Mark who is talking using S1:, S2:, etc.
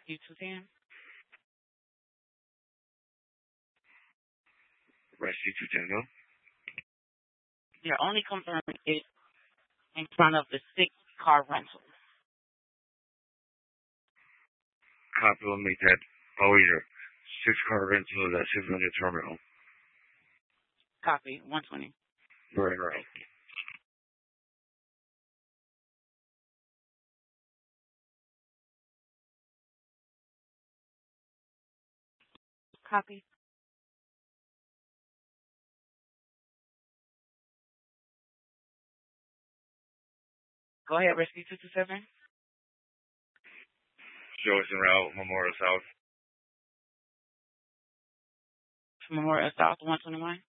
S1: Rescue 210.
S2: Rescue 210, go.
S1: Your only concern is in front of the 6-car rental.
S2: Copy will make that. Oh, either 6-car rental at 600 terminal.
S1: Copy. 120.
S2: Right.
S1: Copy. Go ahead, Rescue 227.
S2: Jefferson Route, Memorial South.
S1: Memorial South 121.